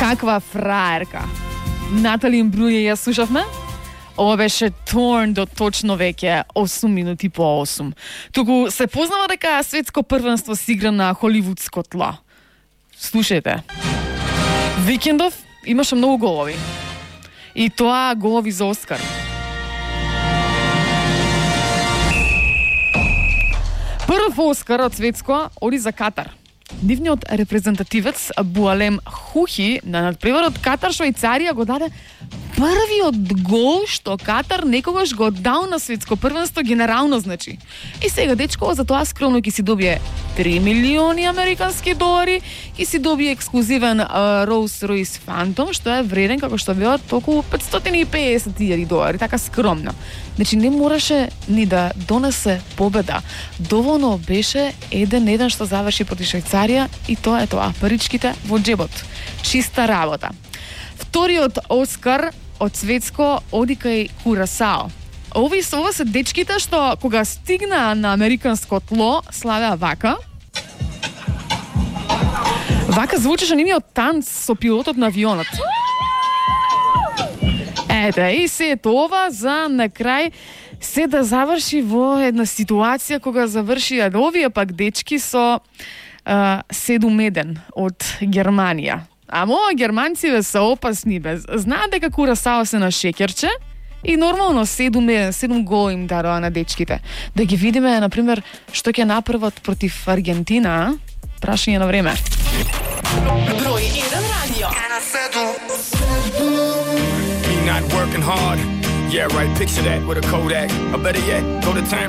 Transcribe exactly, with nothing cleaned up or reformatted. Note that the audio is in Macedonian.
Каква фраерка. Натали Имбрује ја слушавме? Ова беше Torn до точно веќе осум минути по осум. Туку се познава дека светско првенство се игра на холивудско тло. Слушајте. Викендов имаше многу голови. И тоа голови за Оскар. Прв Оскар од светско оди за Катар. Нивниот репрезентативец Буалем Хухи на надпреварот Катар-Швајцарија го даде првиот гол што Катар некогаш го дал на светско првенство генерално, значи. И сега дечко за тоа скромно ќе си добие три милиони американски долари, ќе си добие ексклузивен uh, Rolls-Royce Phantom, што е вреден како што велат околу петстотини и педесет илјади долари, така скромно. Значи не мораше ни да донесе победа. Доволно беше еден-еден што заврши против Швајцарија и тоа е тоа, паричките во джебот. Чиста работа. Вториот Оскар од светско оди кај Курасао. Ови ова се дечките што кога стигна на американско тло славеа вака. Вака звучеше нивниот танц со пилотот на авионот. Ете, и се тоа за на крај се да заврши во една ситуација кога завршија овие пак дечки со седум еден од Германија. Ама германциве се опасни без. Знаат дека Курасао се на шеќерче и нормално седум еден, седум гол им дароа на дечките. Да ги видиме, например, што ќе направат против Аргентина, прашање на време. Број еден радио. Me not working hard. Yeah, right, picture that with a Kodak. Or better yet, go to time